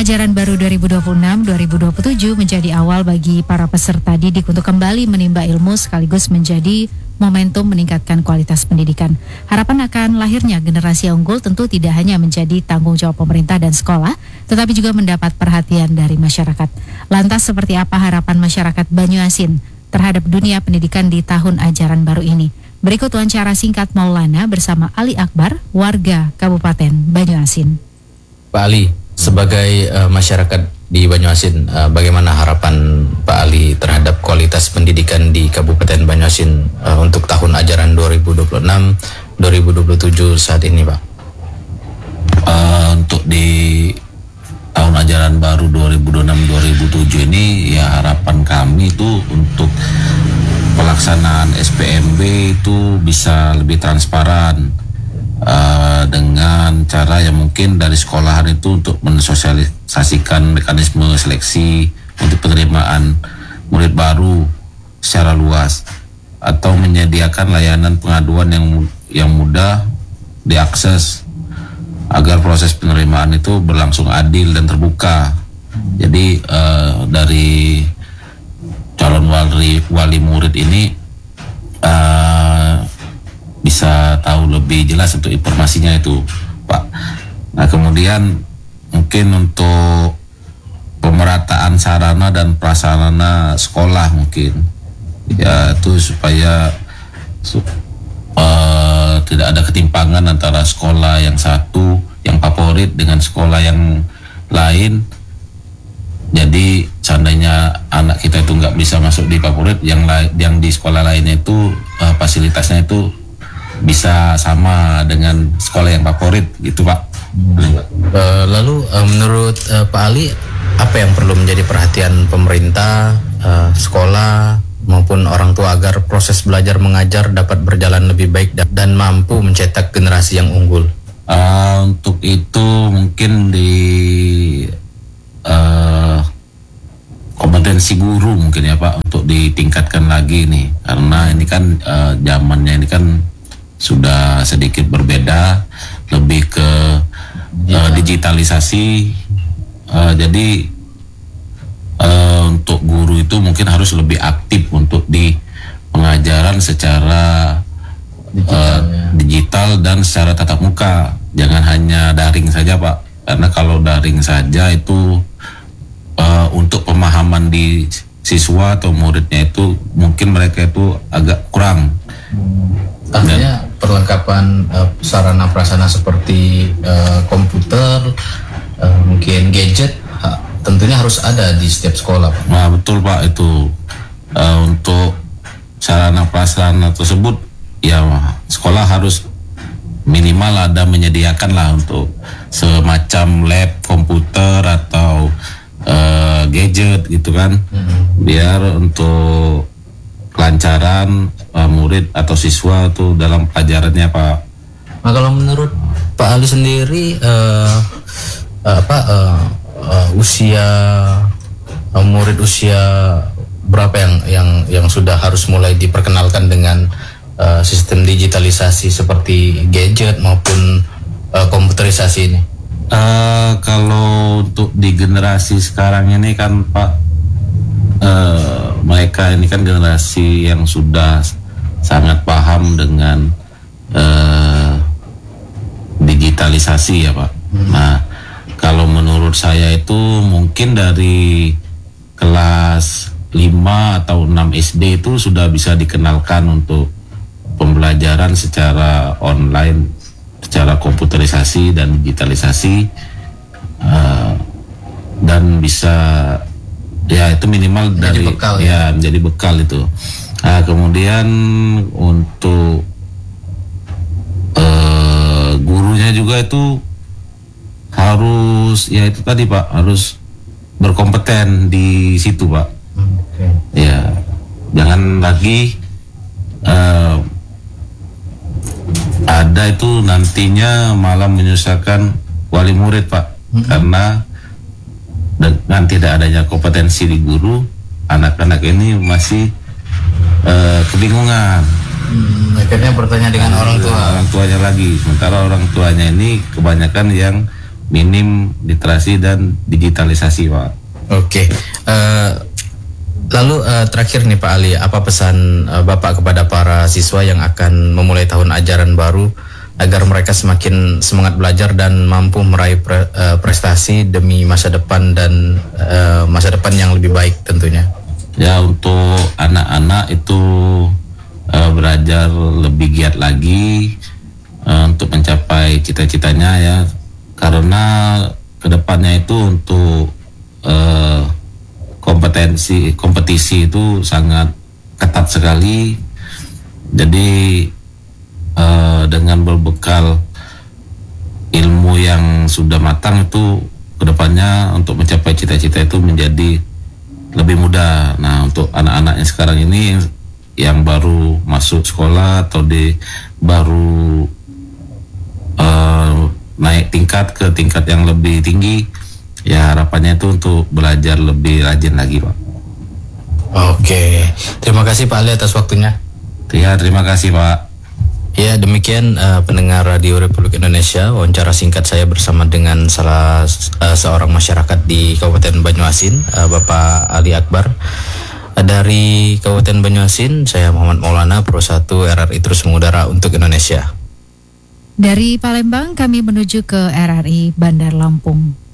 ajaran baru 2026-2027 menjadi awal bagi para peserta didik untuk kembali menimba ilmu sekaligus menjadi momentum meningkatkan kualitas pendidikan. Harapan akan lahirnya generasi unggul tentu tidak hanya menjadi tanggung jawab pemerintah dan sekolah, tetapi juga mendapat perhatian dari masyarakat. Lantas seperti apa harapan masyarakat Banyuasin terhadap dunia pendidikan di tahun ajaran baru ini? Berikut wawancara singkat Maulana bersama Ali Akbar, warga Kabupaten Banyuasin. Pak Ali, sebagai masyarakat di Banyuasin, bagaimana harapan Pak Ali terhadap kualitas pendidikan di Kabupaten Banyuasin untuk tahun ajaran 2026-2027 saat ini, Pak? Untuk di tahun ajaran baru 2026-2027 ini, ya harapan kami itu untuk pelaksanaan SPMB itu bisa lebih transparan, dengan cara yang mungkin dari sekolahan itu untuk mensosialisasikan mekanisme seleksi untuk penerimaan murid baru secara luas, atau menyediakan layanan pengaduan yang mudah diakses agar proses penerimaan itu berlangsung adil dan terbuka. Jadi dari calon wali murid ini bisa tahu lebih jelas untuk informasinya itu, Pak. Nah, kemudian mungkin untuk pemerataan sarana dan prasarana sekolah mungkin, ya itu supaya tidak ada ketimpangan antara sekolah yang satu yang favorit dengan sekolah yang lain. Jadi seandainya anak kita itu nggak bisa masuk di favorit, yang di sekolah lainnya itu fasilitasnya itu bisa sama dengan sekolah yang favorit gitu, Pak. Lalu menurut Pak Ali, apa yang perlu menjadi perhatian pemerintah, sekolah maupun orang tua agar proses belajar mengajar dapat berjalan lebih baik dan mampu mencetak generasi yang unggul? Untuk itu mungkin di kompetensi guru mungkin ya, Pak, untuk ditingkatkan lagi nih, karena ini kan zamannya ini kan sudah sedikit berbeda, lebih ke digitalisasi. Jadi untuk guru itu mungkin harus lebih aktif untuk di pengajaran secara digital dan secara tatap muka, jangan hanya daring saja, Pak. Karena kalau daring saja itu untuk pemahaman di siswa atau muridnya itu mungkin mereka itu agak kurang. Artinya perlengkapan sarana prasarana seperti komputer, mungkin gadget, tentunya harus ada di setiap sekolah, Pak. Nah, betul, Pak, itu untuk sarana prasarana tersebut ya sekolah harus minimal ada menyediakan lah untuk semacam lab komputer atau gadget gitu kan, biar untuk kelancaran murid atau siswa tuh dalam pelajarannya, Pak. Nah, kalau menurut Pak Ali sendiri, usia murid usia berapa yang sudah harus mulai diperkenalkan dengan sistem digitalisasi seperti gadget maupun komputerisasi ini? Kalau untuk di generasi sekarang ini kan, Pak, mereka ini kan generasi yang sudah sangat paham dengan digitalisasi ya, Pak. Nah, kalau menurut saya itu mungkin dari kelas 5 atau 6 SD itu sudah bisa dikenalkan untuk pembelajaran secara online, secara komputerisasi dan digitalisasi, dan bisa ya itu minimal menjadi dari bekal, ya menjadi bekal itu. Nah, kemudian untuk gurunya juga itu harus ya itu tadi, Pak, harus berkompeten di situ, Pak. Ya jangan lagi ada itu nantinya malah menyusahkan wali murid, Pak, karena dengan tidak adanya kompetensi di guru, anak-anak ini masih kebingungan. Akhirnya bertanya dengan orang tua. Orang tuanya lagi, sementara orang tuanya ini kebanyakan yang minim literasi dan digitalisasi, Pak. Oke. Lalu terakhir nih Pak Ali, apa pesan Bapak kepada para siswa yang akan memulai tahun ajaran baru agar mereka semakin semangat belajar dan mampu meraih prestasi demi masa depan dan masa depan yang lebih baik tentunya? Ya, untuk anak-anak itu belajar lebih giat lagi untuk mencapai cita-citanya ya, karena kedepannya itu untuk kompetisi itu sangat ketat sekali. Jadi dengan berbekal ilmu yang sudah matang itu kedepannya untuk mencapai cita-cita itu menjadi lebih mudah. Nah, untuk anak-anak yang sekarang ini yang baru masuk sekolah atau baru naik tingkat ke tingkat yang lebih tinggi, ya harapannya itu untuk belajar lebih rajin lagi, Pak. Oke, terima kasih Pak Ali atas waktunya. Ya, terima kasih, Pak. Ya, demikian pendengar Radio Republik Indonesia, wawancara singkat saya bersama dengan salah seorang masyarakat di Kabupaten Banyuasin, Bapak Ali Akbar. Dari Kabupaten Banyuasin, saya Muhammad Maulana, Pro 1 RRI Terus Mengudara untuk Indonesia. Dari Palembang kami menuju ke RRI Bandar Lampung.